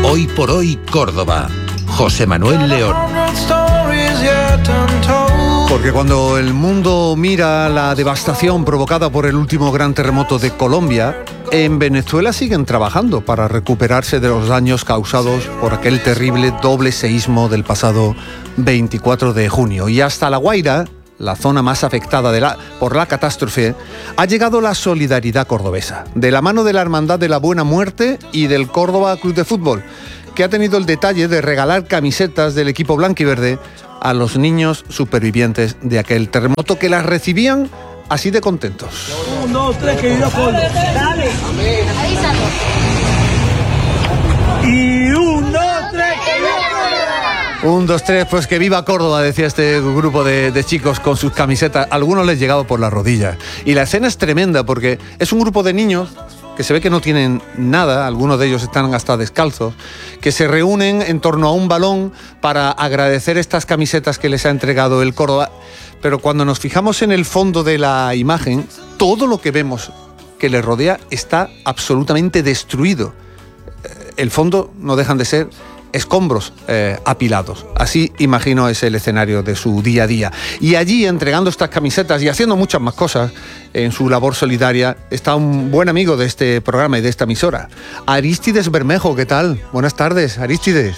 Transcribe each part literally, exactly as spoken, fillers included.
Hoy por hoy Córdoba. José Manuel León. Porque cuando el mundo mira la devastación provocada por el último gran terremoto de Colombia, en Venezuela siguen trabajando para recuperarse de los daños causados por aquel terrible doble seísmo del pasado veinticuatro de junio. Y hasta La Guaira, la zona más afectada de la, por la catástrofe, ha llegado la solidaridad cordobesa, de la mano de la Hermandad de la Buena Muerte y del Córdoba Club de Fútbol, que ha tenido el detalle de regalar camisetas del equipo blanquiverde a los niños supervivientes de aquel terremoto, que las recibían así de contentos. Un, dos, tres, que viva Córdoba. Dale. Y un, dos, tres, que viva Córdoba. Un, dos, tres, pues que viva Córdoba, decía este grupo de, de chicos con sus camisetas. Algunos les llegaba por las rodillas. Y la escena es tremenda porque es un grupo de niños que se ve que no tienen nada, algunos de ellos están hasta descalzos, que se reúnen en torno a un balón para agradecer estas camisetas que les ha entregado el Córdoba. Pero cuando nos fijamos en el fondo de la imagen, todo lo que vemos que les rodea está absolutamente destruido. El fondo no dejan de ser escombros eh, apilados. Así imagino es el escenario de su día a día. Y allí, entregando estas camisetas y haciendo muchas más cosas en su labor solidaria, está un buen amigo de este programa y de esta emisora, Arístides Bermejo. ¿Qué tal? Buenas tardes, Arístides.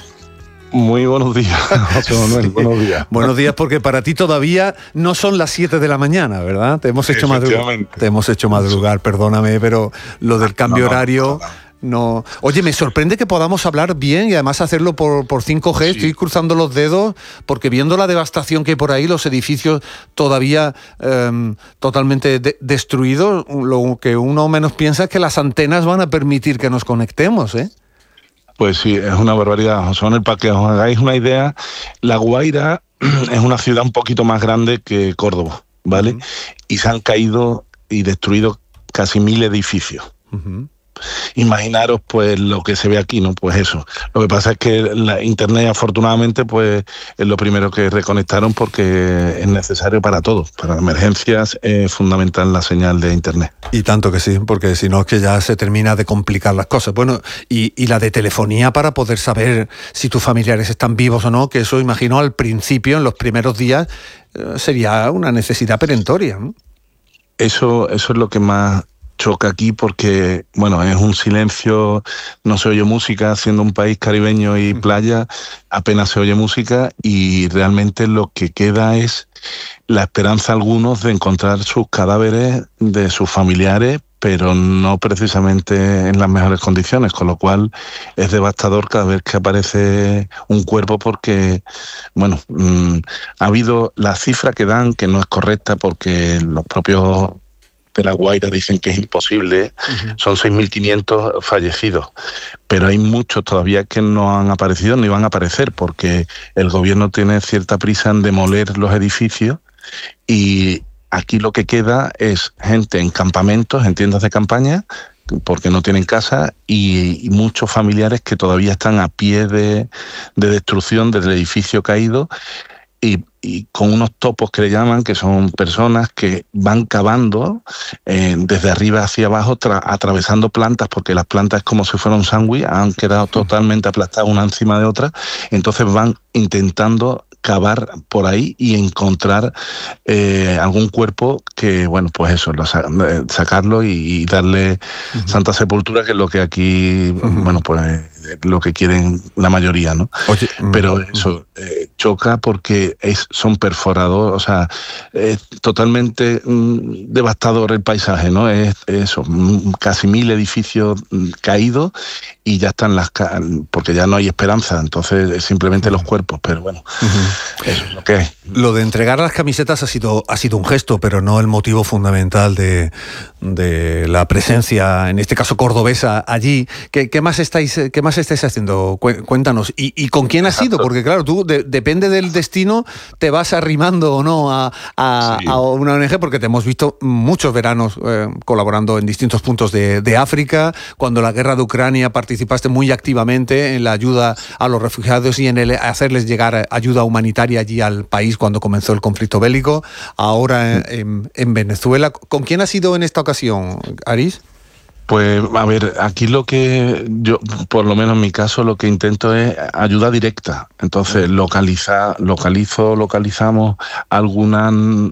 Muy buenos días, José Manuel, buenos días. Buenos días, porque para ti todavía no son las siete de la mañana, ¿verdad? Te hemos hecho madrugar, te hemos hecho madrugar, perdóname, pero lo del cambio no, no, horario... no, no. No. Oye, me sorprende que podamos hablar bien y además hacerlo por, por cinco G. Sí. Estoy cruzando los dedos porque viendo la devastación que hay por ahí, los edificios todavía eh, totalmente de- destruidos, lo que uno menos piensa es que las antenas van a permitir que nos conectemos, ¿eh? Pues sí, es una barbaridad, José Manuel. Para que os hagáis una idea, La Guaira es una ciudad un poquito más grande que Córdoba, ¿vale? Uh-huh. Y se han caído y destruido casi mil edificios. Uh-huh. Imaginaros pues lo que se ve aquí, ¿no? Pues eso. Lo que pasa es que la internet, afortunadamente, pues es lo primero que reconectaron porque es necesario para todo. Para emergencias es fundamental la señal de internet. Y tanto que sí, porque si no es que ya se termina de complicar las cosas. Bueno, y, y la de telefonía para poder saber si tus familiares están vivos o no, que eso imagino al principio, en los primeros días, eh, sería una necesidad perentoria, ¿no? Eso, eso es lo que más choca aquí porque, bueno, es un silencio, no se oye música, siendo un país caribeño y playa, apenas se oye música y realmente lo que queda es la esperanza algunos de encontrar sus cadáveres de sus familiares, pero no precisamente en las mejores condiciones, con lo cual es devastador cada vez que aparece un cuerpo porque, bueno, mmm, ha habido la cifra que dan, que no es correcta porque los propios de La Guaira dicen que es imposible, uh-huh. Son seis mil quinientos fallecidos, pero hay muchos todavía que no han aparecido ni van a aparecer porque el gobierno tiene cierta prisa en demoler los edificios y aquí lo que queda es gente en campamentos, en tiendas de campaña, porque no tienen casa y, y muchos familiares que todavía están a pie de, de destrucción del edificio caído y y con unos topos que le llaman, que son personas que van cavando eh, desde arriba hacia abajo, tra- atravesando plantas, porque las plantas es como si fuera un sándwich, han quedado totalmente aplastadas una encima de otra, entonces van intentando cavar por ahí y encontrar eh, algún cuerpo que, bueno, pues eso, lo sa- sacarlo y, y darle uh-huh. Santa Sepultura, que es lo que aquí, uh-huh. bueno, pues lo que quieren la mayoría, ¿no? Oye, pero eso eh, choca porque es, son perforadores, o sea, es totalmente mm, devastador el paisaje, ¿no? Es eso, mm, casi mil edificios mm, caídos y ya están las ca- porque ya no hay esperanza, entonces es simplemente los cuerpos, pero bueno, uh-huh. Eso es lo que es. Lo de entregar las camisetas ha sido ha sido un gesto, pero no el motivo fundamental de, de la presencia, en este caso cordobesa, allí. ¿Qué, qué más estáis qué más estáis haciendo? Cuéntanos. ¿Y, y con quién has sido? Porque claro, tú de, depende del destino, te vas arrimando o no a, a, sí. a una O N G, porque te hemos visto muchos veranos eh, colaborando en distintos puntos de, de África. Cuando la guerra de Ucrania participaste muy activamente en la ayuda a los refugiados y en el hacerles llegar ayuda humanitaria allí al país cuando comenzó el conflicto bélico. Ahora en, en Venezuela. ¿Con quién has ido en esta ocasión, Aris? Pues a ver, aquí lo que yo, por lo menos en mi caso, lo que intento es ayuda directa. Entonces, localiza, localizo, localizamos alguna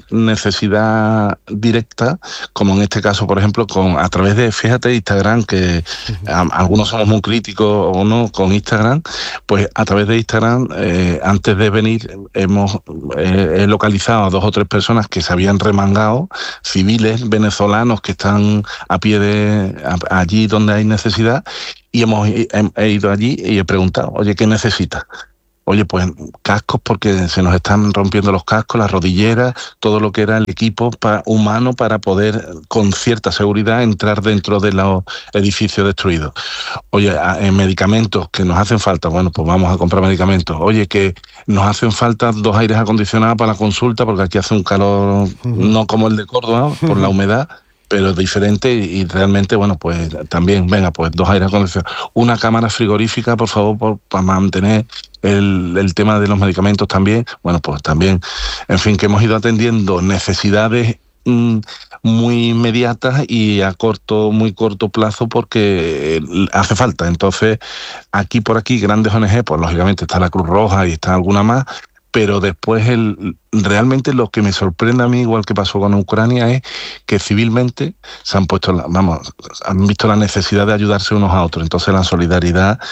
necesidad directa, como en este caso, por ejemplo, con a través de, fíjate, Instagram, que a, algunos somos muy críticos o no con Instagram, pues a través de Instagram, eh, antes de venir, hemos eh, he localizado a dos o tres personas que se habían remangado, civiles venezolanos que están a pie de a, allí donde hay necesidad, y hemos he, he ido allí y he preguntado, oye, ¿qué necesitas? Oye, pues cascos, porque se nos están rompiendo los cascos, las rodilleras, todo lo que era el equipo pa, humano para poder con cierta seguridad entrar dentro de los edificios destruidos. Oye, en medicamentos que nos hacen falta, bueno, pues vamos a comprar medicamentos. Oye, que nos hacen falta dos aires acondicionados para la consulta, porque aquí hace un calor uh-huh. no como el de Córdoba, por uh-huh. la humedad, pero diferente, y realmente, bueno, pues también, venga, pues dos aires acondicionados. Una cámara frigorífica, por favor, por, para mantener el, el tema de los medicamentos también. Bueno, pues también, en fin, que hemos ido atendiendo necesidades mmm, muy inmediatas y a corto, muy corto plazo, porque hace falta. Entonces, aquí por aquí, grandes O N G, pues lógicamente está la Cruz Roja y está alguna más, pero después el, realmente lo que me sorprende a mí, igual que pasó con Ucrania, es que civilmente se han puesto, la, vamos, han visto la necesidad de ayudarse unos a otros. Entonces la solidaridad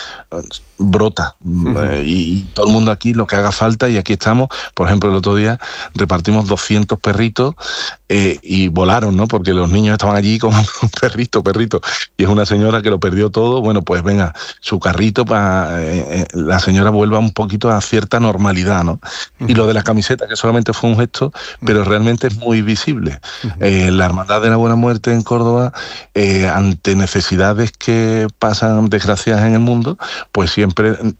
brota uh-huh. eh, y, y todo el mundo aquí lo que haga falta, y aquí estamos. Por ejemplo, el otro día repartimos doscientos perritos eh, y volaron, ¿no? Porque los niños estaban allí con un perrito, perrito, y es una señora que lo perdió todo. Bueno, pues venga, su carrito para eh, la señora vuelva un poquito a cierta normalidad, ¿no? Uh-huh. Y lo de la camiseta, que solamente fue un gesto, pero realmente es muy visible. Uh-huh. Eh, la Hermandad de la Buena Muerte en Córdoba, eh, ante necesidades que pasan desgraciadas en el mundo, pues siempre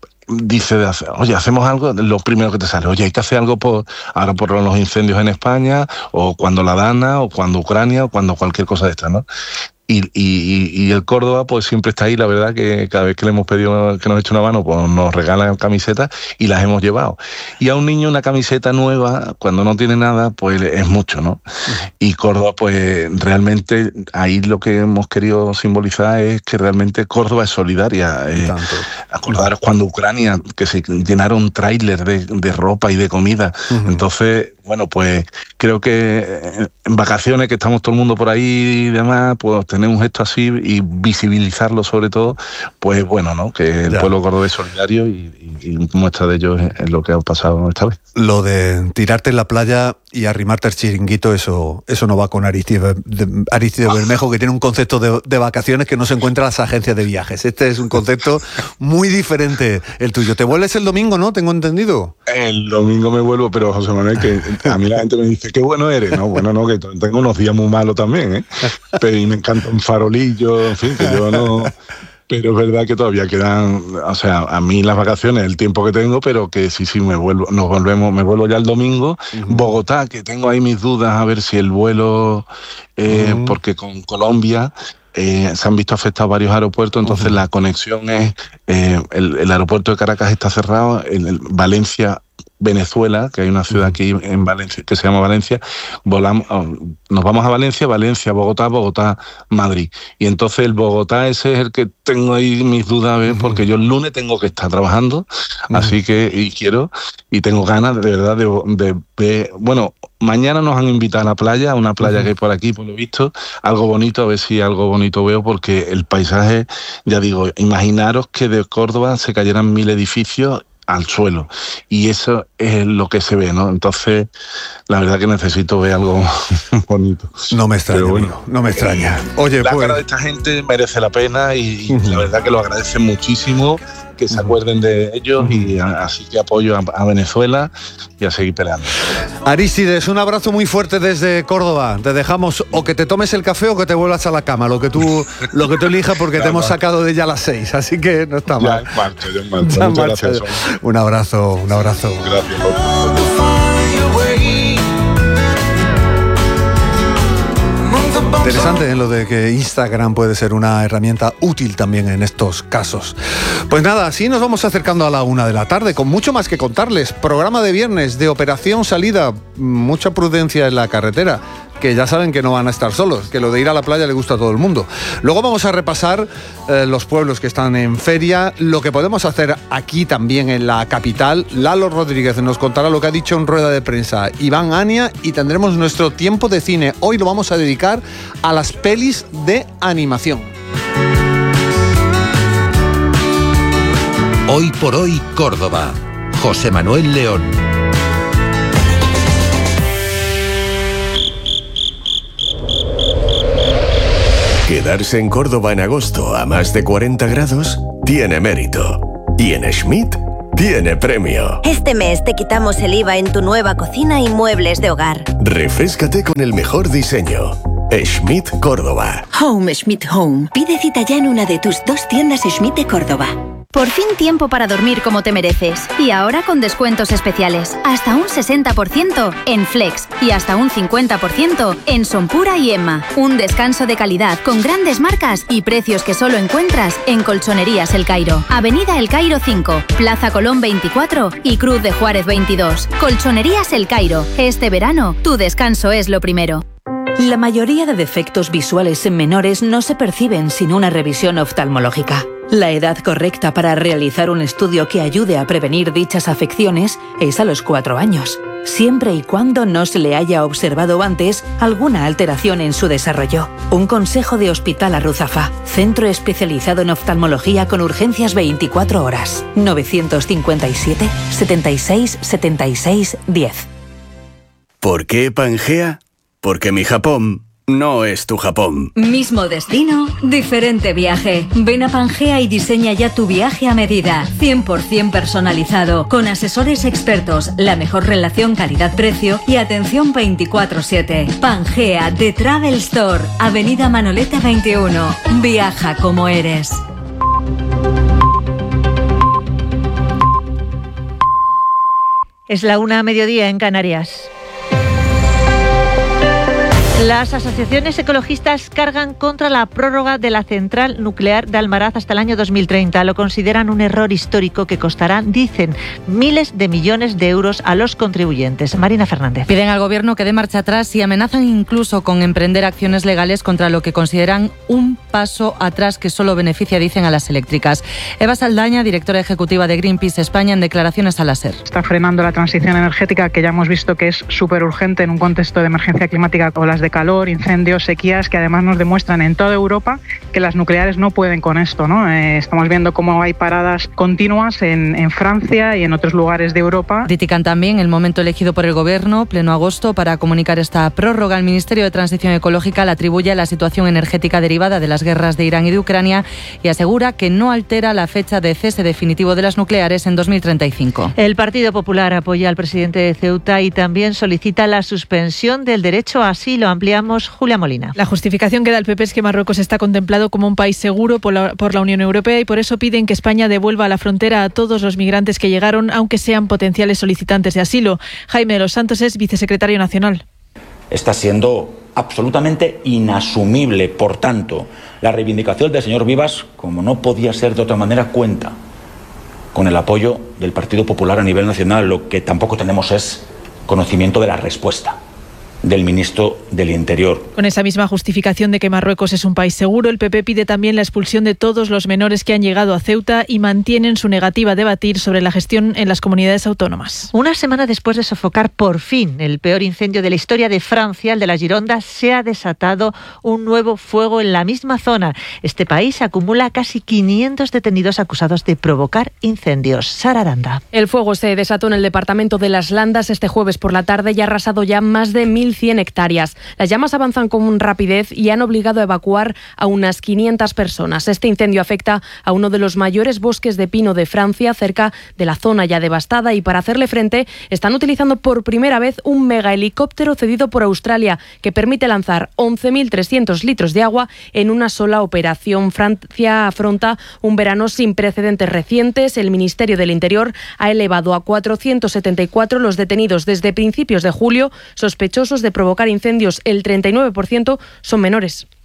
dice de hacer, oye, hacemos algo, lo primero que te sale, oye, hay que hacer algo por ahora por los incendios en España, o cuando la Dana, o cuando Ucrania, o cuando cualquier cosa de esta, ¿no? Y, y, y el Córdoba pues siempre está ahí. La verdad que cada vez que le hemos pedido que nos eche una mano, pues nos regalan camisetas y las hemos llevado. Y a un niño una camiseta nueva, cuando no tiene nada, pues es mucho, ¿no? Uh-huh. Y Córdoba, pues realmente ahí lo que hemos querido simbolizar es que realmente Córdoba es solidaria. Eh, acordaros cuando Ucrania, que se llenaron tráiler de, de ropa y de comida. Uh-huh. Entonces, bueno, pues creo que en vacaciones, que estamos todo el mundo por ahí y demás, pues tener un gesto así y visibilizarlo sobre todo, pues bueno, ¿no? Que el ya. pueblo cordobés es solidario, y, y, y muestra de ello es, es lo que ha pasado esta vez. Lo de tirarte en la playa y arrimarte al chiringuito, eso eso no va con Aristide, de, Aristide Bermejo, que tiene un concepto de, de vacaciones que no se encuentra en las agencias de viajes. Este es un concepto muy diferente el tuyo. ¿Te vuelves el domingo, no? Tengo entendido. El domingo me vuelvo, pero José Manuel, que a mí la gente me dice, qué bueno eres. No, bueno, no, que tengo unos días muy malos también, ¿eh? Pero y me encanta un farolillo, en fin, que yo no... Pero es verdad que todavía quedan, o sea, a mí las vacaciones, el tiempo que tengo, pero que sí, sí, me vuelvo, nos volvemos, me vuelvo ya el domingo. Uh-huh. Bogotá, que tengo ahí mis dudas, a ver si el vuelo, eh, uh-huh. porque con Colombia eh, se han visto afectados varios aeropuertos, entonces uh-huh. la conexión es, eh, el, el aeropuerto de Caracas está cerrado, el, el Valencia, Venezuela, que hay una ciudad aquí en Valencia que se llama Valencia, volamos, nos vamos a Valencia, Valencia, Bogotá, Bogotá, Madrid. Y entonces el Bogotá, ese es el que tengo ahí mis dudas, a ver, uh-huh. porque yo el lunes tengo que estar trabajando, uh-huh. así que y quiero, y tengo ganas de verdad de, de ver, bueno, mañana nos han invitado a la playa, a una playa uh-huh. que hay por aquí, por lo visto, algo bonito, a ver si algo bonito veo, porque el paisaje, ya digo, imaginaros que de Córdoba se cayeran mil edificios al suelo, y eso es lo que se ve, ¿no? Entonces, la verdad que necesito ver algo bonito. No me extraña, bueno, amigo, no me extraña. Oye, la pues... cara de esta gente merece la pena, y, y uh-huh. la verdad que lo agradecen muchísimo, que se acuerden de ellos, uh-huh. y a, así que apoyo a, a Venezuela y a seguir peleando. Arístides, un abrazo muy fuerte desde Córdoba. Te dejamos o que te tomes el café o que te vuelvas a la cama, lo que tú lo que tú elijas, porque ya te hemos sacado de ya a las seis, así que no está mal. Ya en marcha, ya en marcha. Ya Muchas marcha. Gracias. Un abrazo, un abrazo. Gracias. Interesante, ¿eh? Lo de que Instagram puede ser una herramienta útil también en estos casos. Pues nada, así nos vamos acercando a la una de la tarde, con mucho más que contarles. Programa de viernes de Operación Salida, mucha prudencia en la carretera. que ya saben que no van a estar solos, que lo de ir a la playa le gusta a todo el mundo. Luego vamos a repasar eh, los pueblos que están en feria, lo que podemos hacer aquí también en la capital. Lalo Rodríguez nos contará lo que ha dicho en rueda de prensa Iván Ania y tendremos nuestro tiempo de cine. Hoy lo vamos a dedicar a las pelis de animación. Hoy por hoy Córdoba. José Manuel León. Quedarse en Córdoba en agosto a más de cuarenta grados tiene mérito. Y en Schmidt tiene premio. Este mes te quitamos el I V A en tu nueva cocina y muebles de hogar. Refréscate con el mejor diseño. Schmidt Córdoba. Home Schmidt Home. Pide cita ya en una de tus dos tiendas Schmidt de Córdoba. Por fin tiempo para dormir como te mereces. Y ahora con descuentos especiales. Hasta un sesenta por ciento en Flex y hasta un cincuenta por ciento en Sonpura y Emma. Un descanso de calidad con grandes marcas y precios que solo encuentras en Colchonerías El Cairo. Avenida El Cairo cinco, Plaza Colón veinticuatro y Cruz de Juárez veintidós. Colchonerías El Cairo. Este verano, tu descanso es lo primero. La mayoría de defectos visuales en menores no se perciben sin una revisión oftalmológica. La edad correcta para realizar un estudio que ayude a prevenir dichas afecciones es a los cuatro años, siempre y cuando no se le haya observado antes alguna alteración en su desarrollo. Un consejo de Hospital Arruzafa, centro especializado en oftalmología con urgencias veinticuatro horas. novecientos cincuenta y siete, setenta y seis, setenta y seis, diez. ¿Por qué Pangea? Porque mi Japón no es tu Japón. Mismo destino, diferente viaje. Ven a Pangea y diseña ya tu viaje a medida. cien por ciento personalizado, con asesores expertos, la mejor relación calidad-precio y atención veinticuatro siete. Pangea de Travel Store, Avenida Manoleta veintiuno. Viaja como eres. Es la una a mediodía en Canarias. Las asociaciones ecologistas cargan contra la prórroga de la central nuclear de Almaraz hasta el año dos mil treinta. Lo consideran un error histórico que costará, dicen, miles de millones de euros a los contribuyentes. Marina Fernández. Piden al Gobierno que dé marcha atrás y amenazan incluso con emprender acciones legales contra lo que consideran un paso atrás que solo beneficia, dicen, a las eléctricas. Eva Saldaña, directora ejecutiva de Greenpeace España, en declaraciones a la SER. Está frenando la transición energética, que ya hemos visto que es súper urgente en un contexto de emergencia climática o las de calor, incendios, sequías, que además nos demuestran en toda Europa que las nucleares no pueden con esto, ¿no? Eh, estamos viendo cómo hay paradas continuas en, en Francia y en otros lugares de Europa. Critican también el momento elegido por el Gobierno, pleno agosto, para comunicar esta prórroga. El Ministerio de Transición Ecológica la atribuye a la situación energética derivada de las guerras de Irán y de Ucrania y asegura que no altera la fecha de cese definitivo de las nucleares en dos mil treinta y cinco. El Partido Popular apoya al presidente de Ceuta y también solicita la suspensión del derecho a asilo. Ampliamos, Julia Molina. La justificación que da el P P es que Marruecos está contemplado como un país seguro por la, por la Unión Europea y por eso piden que España devuelva a la frontera a todos los migrantes que llegaron, aunque sean potenciales solicitantes de asilo. Jaime de los Santos es vicesecretario nacional. Está siendo absolutamente inasumible, por tanto, la reivindicación del señor Vivas, como no podía ser de otra manera, cuenta con el apoyo del Partido Popular a nivel nacional. Lo que tampoco tenemos es conocimiento de la respuesta del ministro del Interior. Con esa misma justificación de que Marruecos es un país seguro, el P P pide también la expulsión de todos los menores que han llegado a Ceuta y mantienen su negativa a debatir sobre la gestión en las comunidades autónomas. Una semana después de sofocar por fin el peor incendio de la historia de Francia, el de la Gironda, se ha desatado un nuevo fuego en la misma zona. Este país acumula casi quinientos detenidos acusados de provocar incendios. Sara Aranda. El fuego se desató en el departamento de Las Landas este jueves por la tarde y ha arrasado ya más de mil cien hectáreas. Las llamas avanzan con rapidez y han obligado a evacuar a unas quinientas personas. Este incendio afecta a uno de los mayores bosques de pino de Francia, cerca de la zona ya devastada, y para hacerle frente están utilizando por primera vez un mega helicóptero cedido por Australia que permite lanzar once mil trescientos litros de agua en una sola operación. Francia afronta un verano sin precedentes recientes. El Ministerio del Interior ha elevado a cuatrocientos setenta y cuatro los detenidos desde principios de julio, sospechosos de provocar incendios. El treinta y nueve por ciento son menores.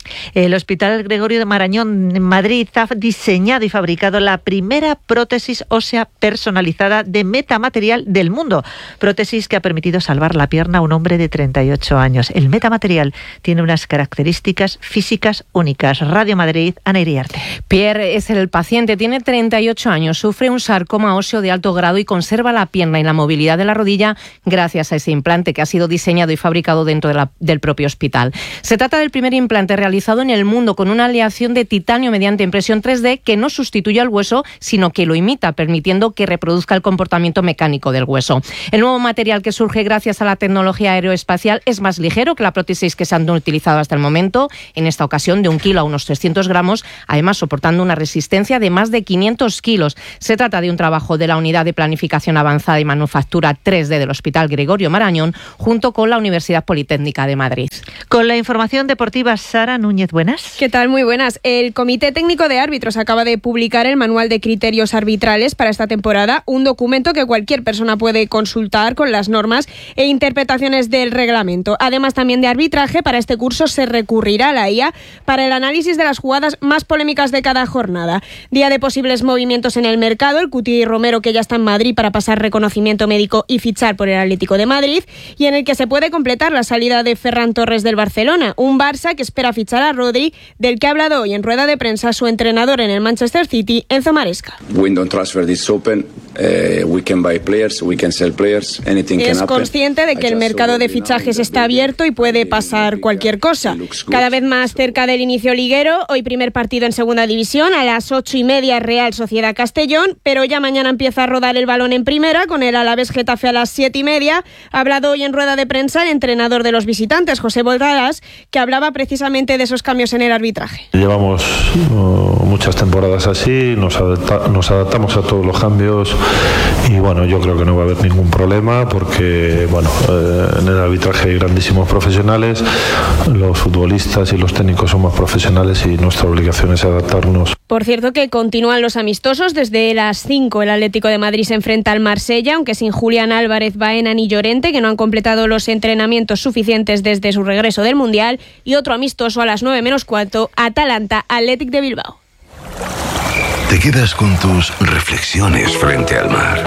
El Hospital Gregorio de Marañón en Madrid ha diseñado y fabricado la primera prótesis ósea personalizada de metamaterial del mundo. Prótesis que ha permitido salvar la pierna a un hombre de treinta y ocho años. El metamaterial tiene unas características físicas únicas. Radio Madrid, Ana Iriarte. Pierre es el paciente, tiene treinta y ocho años, sufre un sarcoma óseo de alto grado y conserva la pierna y la movilidad de la rodilla gracias a ese implante que ha sido diseñado y fabricado dentro de la, del propio hospital. Se trata del primer implante realizado realizado en el mundo con una aleación de titanio mediante impresión tres D que no sustituye al hueso, sino que lo imita, permitiendo que reproduzca el comportamiento mecánico del hueso. El nuevo material que surge gracias a la tecnología aeroespacial es más ligero que la prótesis que se han utilizado hasta el momento, en esta ocasión de un kilo a unos trescientos gramos, además soportando una resistencia de más de quinientos kilos. Se trata de un trabajo de la Unidad de Planificación Avanzada y Manufactura tres D del Hospital Gregorio Marañón, junto con la Universidad Politécnica de Madrid. Con la información deportiva, Sara Núñez, buenas. ¿Qué tal? Muy buenas. El Comité Técnico de Árbitros acaba de publicar el Manual de Criterios Arbitrales para esta temporada, un documento que cualquier persona puede consultar con las normas e interpretaciones del reglamento. Además, también de arbitraje, para este curso se recurrirá a la I A para el análisis de las jugadas más polémicas de cada jornada. Día de posibles movimientos en el mercado, el Cuti Romero, que ya está en Madrid para pasar reconocimiento médico y fichar por el Atlético de Madrid, y en el que se puede completar la salida de Ferran Torres del Barcelona, un Barça que espera fichar a Rodri, del que ha hablado hoy en rueda de prensa su entrenador en el Manchester City, Enzo Maresca. Window transfer is open. Uh, we can buy players, we can sell players, anything can happen. Es consciente de que el mercado de fichajes está abierto y puede pasar cualquier cosa. Cada vez más cerca del inicio liguero, hoy primer partido en segunda división, a las ocho y media Real Sociedad Castellón, pero ya mañana empieza a rodar el balón en primera, con el Alavés Getafe a las siete y media. Ha hablado hoy en rueda de prensa el entrenador de los visitantes, José Boldaras, que hablaba precisamente de esos cambios en el arbitraje. Llevamos uh, muchas temporadas así, nos, adapta, nos adaptamos a todos los cambios y bueno, yo creo que no va a haber ningún problema porque bueno, eh, en el arbitraje hay grandísimos profesionales, los futbolistas y los técnicos son más profesionales y nuestra obligación es adaptarnos. Por cierto que continúan los amistosos, desde las cinco el Atlético de Madrid se enfrenta al Marsella, aunque sin Julián Álvarez, Baena ni Llorente, que no han completado los entrenamientos suficientes desde su regreso del Mundial, y otro amistoso a las nueve menos cuarto, Atalanta Athletic de Bilbao. Te quedas con tus reflexiones frente al mar,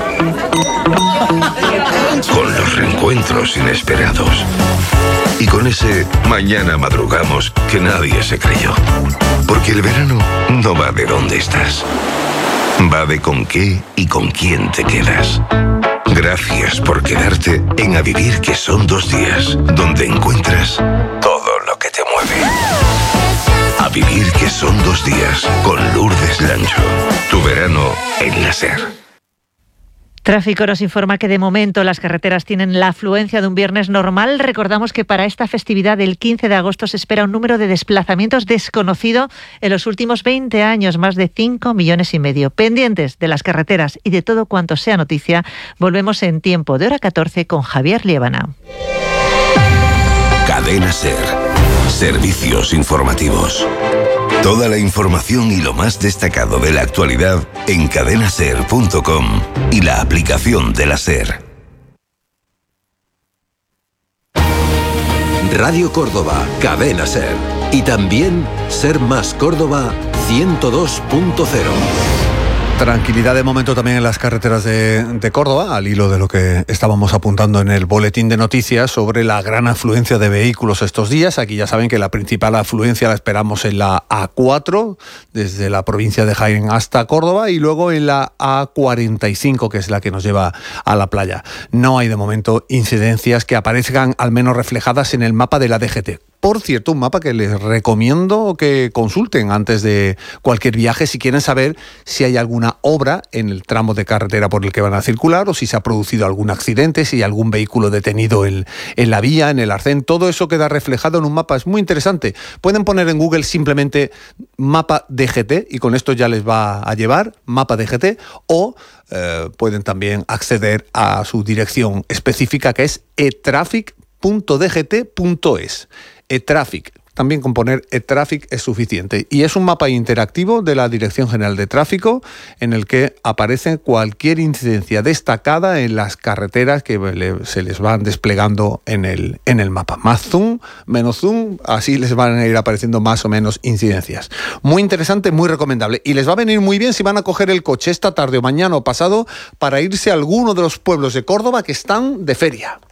con los reencuentros inesperados y con ese mañana madrugamos que nadie se creyó. Porque el verano no va de dónde estás, va de con qué y con quién te quedas. Gracias por quedarte en A Vivir, que son dos días, donde encuentras todo lo que te mueve. A Vivir, que son dos días, con Lourdes Lancho. Tu verano en la SER. Tráfico nos informa que de momento las carreteras tienen la afluencia de un viernes normal. Recordamos que para esta festividad del quince de agosto se espera un número de desplazamientos desconocido en los últimos veinte años, más de cinco millones y medio. Pendientes de las carreteras y de todo cuanto sea noticia, volvemos en tiempo de hora catorce con Javier Liébana. Cadena SER. Servicios informativos. Toda la información y lo más destacado de la actualidad en cadena ser punto com y la aplicación de la SER. Radio Córdoba, Cadena SER. Y también Ser Más Córdoba ciento dos punto cero. Tranquilidad de momento también en las carreteras de, de Córdoba, al hilo de lo que estábamos apuntando en el boletín de noticias sobre la gran afluencia de vehículos estos días. Aquí ya saben que la principal afluencia la esperamos en la A cuatro, desde la provincia de Jaén hasta Córdoba, y luego en la A cuarenta y cinco, que es la que nos lleva a la playa. No hay de momento incidencias que aparezcan al menos reflejadas en el mapa de la D G T. Por cierto, un mapa que les recomiendo que consulten antes de cualquier viaje si quieren saber si hay alguna obra en el tramo de carretera por el que van a circular o si se ha producido algún accidente, si hay algún vehículo detenido en, en la vía, en el arcén. Todo eso queda reflejado en un mapa, es muy interesante. Pueden poner en Google simplemente mapa D G T y con esto ya les va a llevar mapa D G T, o eh, pueden también acceder a su dirección específica, que es e traffic punto d g t punto es. e traffic también con poner e-traffic es suficiente. Y es un mapa interactivo de la Dirección General de Tráfico en el que aparece cualquier incidencia destacada en las carreteras que le, se les van desplegando en el, en el mapa. Más zoom, menos zoom, así les van a ir apareciendo más o menos incidencias. Muy interesante, muy recomendable. Y les va a venir muy bien si van a coger el coche esta tarde o mañana o pasado para irse a alguno de los pueblos de Córdoba que están de feria.